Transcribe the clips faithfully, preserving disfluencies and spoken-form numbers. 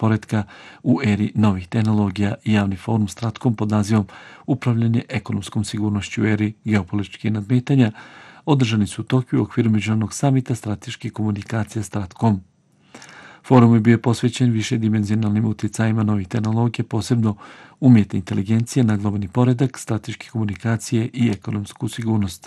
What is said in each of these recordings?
poretka u eri novih tehnologija i javni forum Stratkom pod nazivom Upravljanje ekonomskom sigurnošću u eri geopolitičkih nadmetanja održani su u Tokiju u okviru međunarodnog samita strateške komunikacije Stratkom. Forum je bio posvećen višedimenzionalnim utjecajima novih tehnologija, posebno umjetne inteligencije na globalni poredak, strateške komunikacije i ekonomsku sigurnost.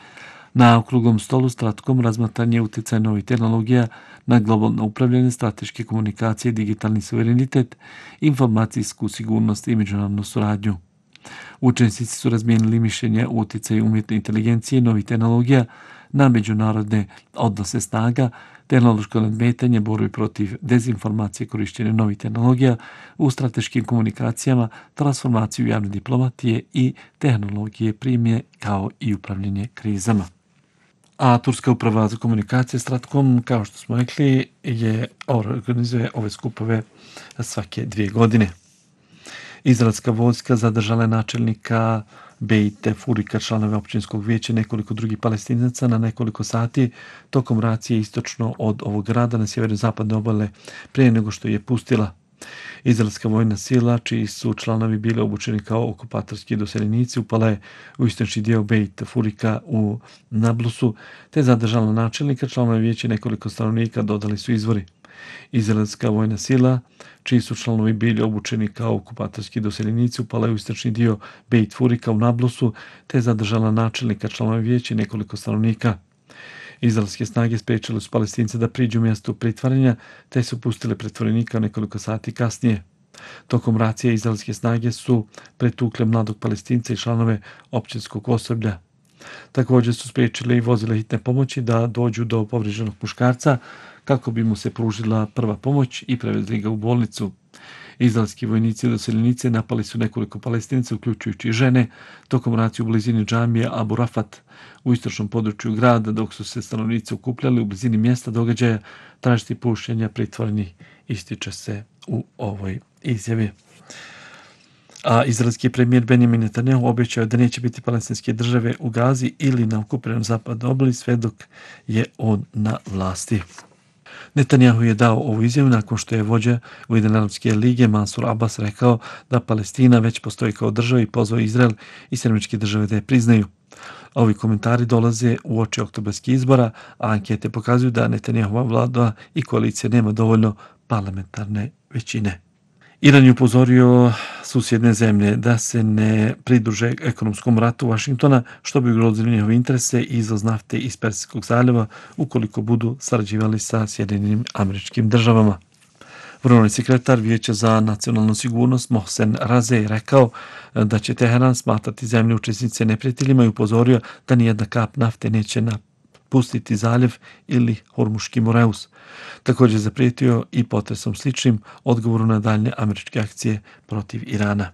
Na okruglom stolu Stratkom razmatran je utjecaj novih tehnologija na globalno upravljanje, strateške komunikacije, digitalni suverenitet, informacijsku sigurnost i međunarodnu suradnju. Učesnici su razmijenili mišljenja o utjecaju umjetne inteligencije i novih tehnologija na međunarodne odnose snaga, tehnološko nadmetanje, borbi protiv dezinformacije, korištenje novih tehnologija u strateškim komunikacijama, transformaciju javne diplomatije i tehnologije primje kao i upravljanje krizama. A Turska uprava za komunikacije Stratkom, kao što smo rekli, je organizuje ove skupove svake dvije godine. Izraelska vojska zadržala je načelnika Bejte Furika, članove općinskog vijeća, nekoliko drugih Palestinaca na nekoliko sati tokom racije istočno od ovog grada na sjeverozapadne obale prije nego što je pustila. Izraelska vojna sila, čiji su članovi bili obučeni kao okupatorski doseljenici, upala je u istočni dio Bejt Furika u Nablusu, te zadržala načelnika, članove vijeća i nekoliko stanovnika, dodali su izvori. Izraelska vojna sila, čiji su članovi bili obučeni kao okupatorski doseljenici, upala je u istočni dio Bejt Furika u Nablusu, te zadržala načelnika, članove vijeća i nekoliko stanovnika. Izraelske snage spriječile su Palestince da priđu mjestu pritvaranja, te su pustile pritvorenika nekoliko sati kasnije. Tokom racije izraelske snage su pretukle mladog Palestinca i članove općinskog osoblja. Također su spriječile i vozile hitne pomoći da dođu do povrijeđenog muškarca kako bi mu se pružila prva pomoć i prevezli ga u bolnicu. Izraelski vojnici i doseljenici napali su nekoliko Palestinaca, uključujući i žene, tokom racije u blizini džamije Abu Rafat u istočnom području grada, dok su se stanovnici okupljali u blizini mjesta događaja tražiti puštenja pritvorenih, ističe se u ovoj izjavi. A izraelski premijer Benjamin Netanjahu obećao da neće biti palestinske države u Gazi ili na okupiranoj zapadnoj obali sve dok je on na vlasti. Netanjahu je dao ovu izjavu nakon što je vođa Ujedinjene arapske lige Mansur Abbas rekao da Palestina već postoji kao država i pozvao Izrael i Sjedinjene države da je priznaju. Ovi komentari dolaze u oči oktobarskih izbora, a ankete pokazuju da Netanjahova vlada i koalicija nema dovoljno parlamentarne većine. Iran je upozorio susjedne zemlje da se ne pridruže ekonomskom ratu Vašingtona, što bi ugrozili njihove interese i izvoz nafte iz Persijskog zaljeva ukoliko budu sarađivali sa Sjedinjenim Američkim Državama. Vrhovni sekretar Vijeća za nacionalnu sigurnost Mohsen Razej rekao da će Teheran smatrati zemlje učesnice neprijateljima i upozorio da nijedna kap nafte neće napustiti zaljev ili Hormuški Moreus. Također zaprijetio i potresom sličnim odgovoru na daljnje američke akcije protiv Irana.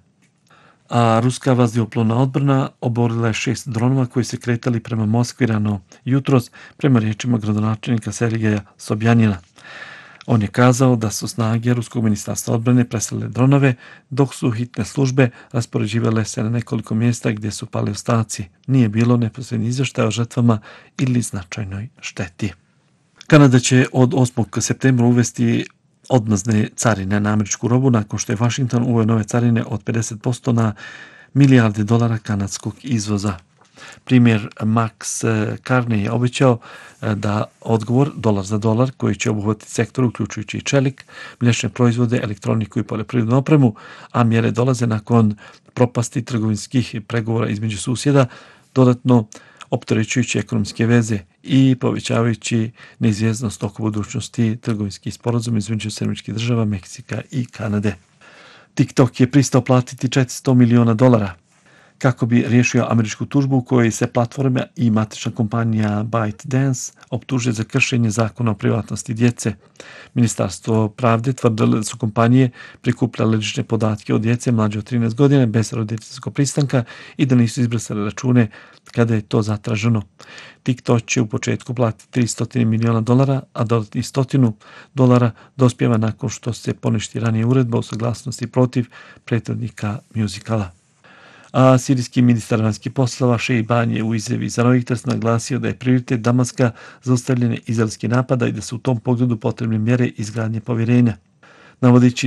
A ruska vazduhoplovna odbrana oborila je šest dronova koji se kretali prema Moskvi rano jutros, prema riječima gradonačelnika Sergeja Sobjanina. On je kazao da su snage Ruskog ministarstva odbrane preslale dronove, dok su hitne službe raspoređivale se na nekoliko mjesta gdje su pali ostaci. Nije bilo neposredni izvještaj o žrtvama ili značajnoj šteti. Kanada će od osmog septembra uvesti odmazne carine na američku robu nakon što je Washington uveo nove carine od pedeset posto na milijarde dolara kanadskog izvoza. Primjer Max Carney je obećao da odgovor dolar za dolar koji će obuhvatiti sektor uključujući i čelik, mliječne proizvode, elektroniku i poljoprivrednu opremu, a mjere dolaze nakon propasti trgovinskih pregovora između susjeda, dodatno opterećujući ekonomske veze i povećavajući neizvjesnost oko budućnosti trgovinskih sporazuma između Sjedinjenih država, Meksika i Kanade. TikTok je pristao platiti četiristo miliona dolara kako bi riješio američku tužbu u kojoj se platforma i matična kompanija ByteDance optuže za kršenje zakona o privatnosti djece. Ministarstvo pravde tvrdilo da su kompanije prikupljale lične podatke od djece mlađe od trinaest godina bez roditeljskog pristanka i da nisu izbrisale račune kada je to zatraženo. TikTok će u početku platiti tristo miliona dolara, a dodatnih stotinu dolara dospijeva nakon što se poništi ranije uredba o saglasnosti protiv prethodnika muzikala. A sirijski ministar vanjskih poslova Šejban je u izjavi za Reuters naglasio da je prioritet Damaska zaustavljanje izraelskih napada i da su u tom pogledu potrebne mjere izgradnje povjerenja. Navodići